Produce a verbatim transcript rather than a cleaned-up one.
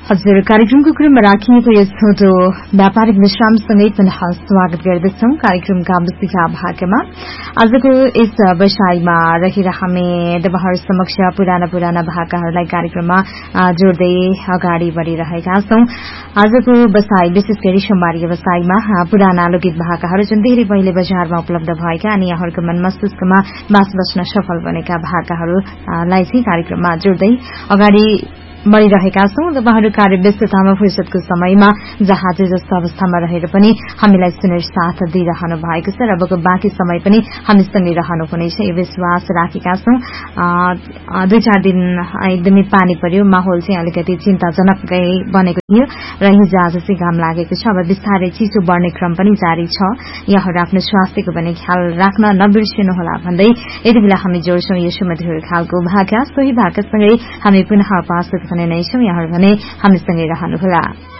हजुर कार्यक्रमको क्रममा राखिएको यस छोटो व्यापारिक विश्रामसँगै पुनः स्वागत गर्दछौं कार्यक्रमका विशिका भागमा। आजको यस बसाईमा रहेर हामी दबहर समक्ष पुराना पुराना भाकाहरूलाई कार्यक्रममा जोड्दै अगाडि बढ़िरहेका छौं। आजको बसाई विशेष गरी सोमबारी बसाईमा पुराना लोकगीत भाकाहरू जुन धेरै पहिले बजारमा उपलब्ध भएका अनि यहाँहरूको मन मस्तिष्कमा बास बस्न सफल बनेका भाकाहरूलाई चाहिँ कार्यक्रममा जोड्दै अगाडि बढ़िरहेका छौं। तपाईहरु कार्य व्यस्ततामा फुर्सदको समयमा जहाँ जे जस्तो अवस्थामा रहेर पनि हामीलाई सुनेर साथ दिइरहनु भएको छ र अबको बाँकी समय पनि हामीसँगै रहनुहुनेछ यो विश्वास राखेका छौं। दुई चार दिन एकदमै पानी पर्यो, माहौल चाहिँ अलिकति चिन्ताजनकै बनेको थियो र हिजो आज चाहिँ घाम लागेको छ। अब बिस्तारै चिसो बढ्ने क्रम पनि जारी छ। यहाँहरू आफ्नो स्वास्थ्यको पनि ख्याल राख्न नबिर्सिनुहोला भन्दै यति बेला हामी जोड्छौं यो सुमधुर खालको भाका। सोही भाकासँगै हामी पुनः उपस्थित हुने नै छौं। यहाँहरू भने हामीसँगै रहनुहोला।